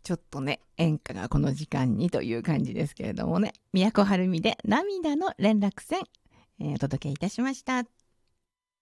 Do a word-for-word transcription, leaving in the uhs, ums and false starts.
ちょっとね、演歌がこの時間にという感じですけれどもね、都はるみで涙の連絡船、えーお届けいたしました。